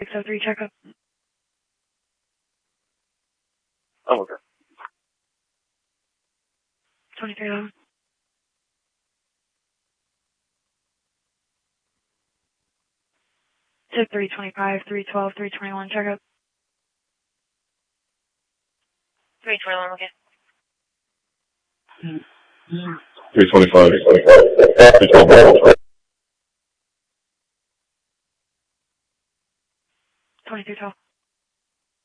603 checkup. Oh, okay. $23. 325, 312, 321 checkup. 321, okay. 325. 312. 2312.